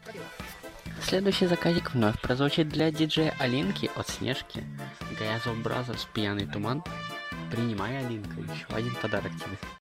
Следующий заказик вновь прозвучит для диджея Алинки от Снежки. Газообразов «Пьяный туман». Принимай, Алинка, еще один подарок тебе.